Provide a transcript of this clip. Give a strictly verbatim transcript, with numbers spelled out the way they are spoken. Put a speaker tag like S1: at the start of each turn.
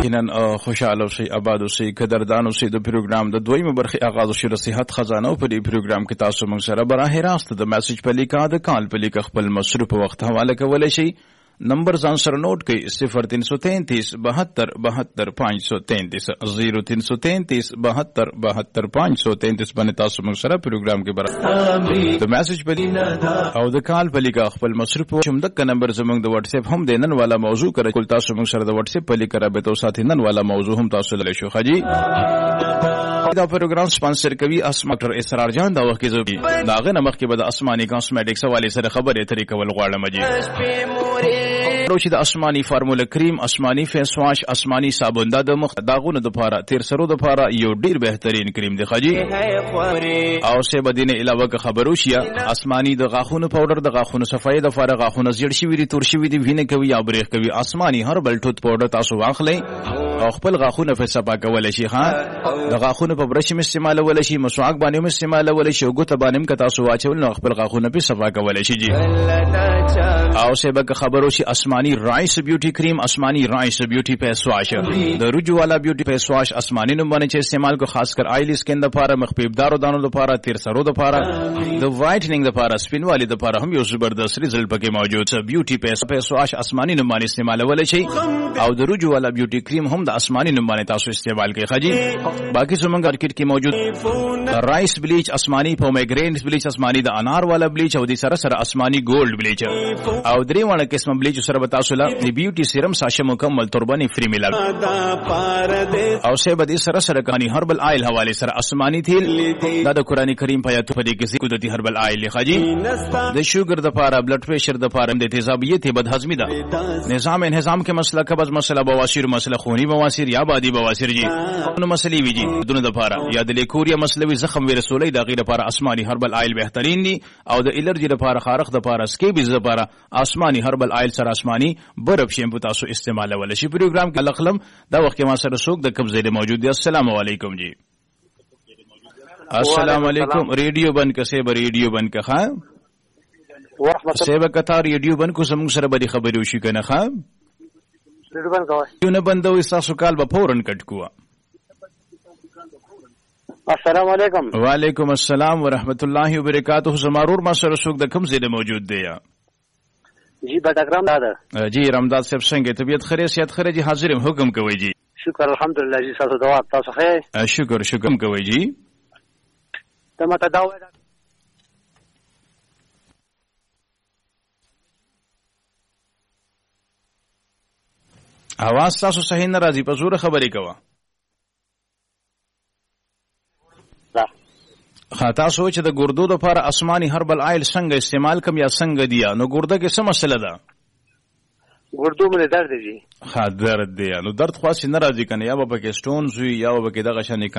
S1: نن خوشاله اوسئ آباد اوسئ قدردان اوسئ د پروګرام د دویمه برخې آغاز شو د صحت خزانه په دې پروګرام کې تاسو موږ سره براه راست د میسج په لیکا د کال په لیکا خپل مصروف وخت حواله کولای شي نمبر ځان سره نوٹ کړئ صفر تین سو تینتیس بہتر بہتر پانچ سو تینتیس زیرو تین سو تینتیس بہتر بہتر پانچ سو تینتیس باندې تاسو موږ سره پروګرام کې برابر د میسج په لیکا او د کال په لیکا خپل مصروف شوم دغه نمبر زموږ د واتس اپ هم د نن والا موضوع کړئ کول تاسو موږ سره د واتس اپ په لیکا رابطه او ساتي نن والا موضوع هم تاسو لری شو خجی دا پروګرام سپانسر کوي اسما ډاکټر اسرار جان دا وخت کې زوی داغه نمخ کې به د اسماني کاسمیټکس حواله سره خبرې اترې کول غواړم جی روشي د اسماني فارمولا کریم اسماني فیس واش اسماني صابون دا د مخ داغونو د پاره تیر سرو د پاره یو ډیر بهترین کریم دی خجی او سه بدینه علاوه که خبرو شیا اسماني د غاخونو پاوډر د غاخونو صفای د فارغ غاخونو زیړ شي وی تور شي وی دی وینه کوي یا بریخ کوي اسماني هربل ټوت پاوډر تاسو واخلئ او خپل غاخونه په صفا کول شي ها د غاخونه په برش می استعمال ول شي مسواک باندې می استعمال ول شي ګوت باندې که تاسو واچول نو خپل غاخونه په صفا کول شي جی او سه به خبرو شي اسماني رائس بیوټي کریم اسماني رائس بیوټي فیس واش د رجو والا بیوټي فیس واش اسماني نوم باندې چې استعمال کو خاص کر آیل سکن د لپاره مخفیفدارو دانو د لپاره تیر سرو د لپاره د وایټنینګ د لپاره سپین والی د لپاره هم یو زبردست ریزلټ پکې موجود छ بیوټي فیس فیس واش اسماني نوم باندې استعمال ول شي او د رجو والا بیوټي کریم هم د اسماني نوم باندې تاسو استعمال کوي خجی باقي زمونږ مارکیټ کې موجود رائس بلیچ اسماني پومیګرینټ بلیچ اسماني د انار والا بلیچ او د سره سره اسماني ګولډ بلیچ او درې وړه قسم بلیچ سره به تاسو لا د بیوټي سیرم ساشه مکمل تربانی فری ملا او سه به سره سره کانی هربل آیل حواله سره اسماني تیل دا د قران کریم په آیاتو په دې کې ذکر د هربل آیل خجی د شوګر د پاره بلډ پریشر د پاره د تیزابیت بد هضمی ده نظام انهضام کې مسله قبض مسله بواسیر مسله خونی بواسیر یا بادي بواسیر جی نو مسلې ویجی دونه د پاره یا د لیکوریا مسلوي زخم وی رسولي د غیر لپاره اسماني هربل آیل بهترین دي او د الرجی لپاره خارق د پاره سکیبز لپاره اسماني هربل آیل سره اسماني برف شیمپو تاسو استعمال ول شي پروګرام کې لخلم دا وخت کې ما سره سوق د قبضه له موجود دي السلام علیکم جی السلام علیکم ریډیو بند کسه به ریډیو بند کا خا ورحمت الله سیبه کتا ریډیو بند کو سمون سره به خبرو شي کنه خا ریډیو بند کوي یو نه بندوي تاسو کال به فورن کټ کوه
S2: السلام علیکم
S1: وعلیکم السلام ورحمت الله وبرکاتہ زمارور ما سره سوق د کم زیاده موجود دی
S2: جی بټاګرام دادا
S1: جی رمضان صاحب څنګه طبیعت خیر سیادت خیر جی حاضرم حکم کوي جی
S2: شکر الحمدلله جی تاسو دعا تاسو خیر
S1: شکر شکر کوي جی
S2: تمه دعوه
S1: اواز تاسو صحیح نه راځي په زور خبرې کوه خاطا سوچ د ګردو د لپاره اسماني هربل آیل څنګه استعمال کوم یا څنګه دی نو ګرده کې څه مسله ده
S2: ګردو مې درد دی
S1: ها درد دی نو درد خاص نه راځي کنه یا به کې سټونز وي یا به کې دغه شنه